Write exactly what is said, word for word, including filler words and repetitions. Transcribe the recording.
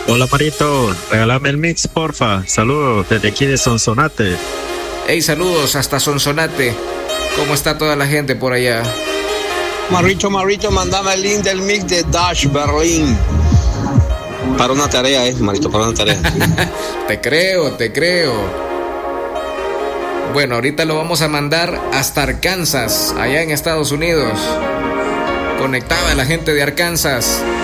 Hola Marito, regálame el mix, porfa. Saludos desde aquí de Sonsonate. Hey, saludos hasta Sonsonate. ¿Cómo está toda la gente por allá? Marito, Marito, mandame el link del mix de Dash Berlin. Para una tarea, eh, Marito, para una tarea. Te creo, te creo. Bueno, ahorita lo vamos a mandar hasta Arkansas, allá en Estados Unidos. Conectada la gente de Arkansas.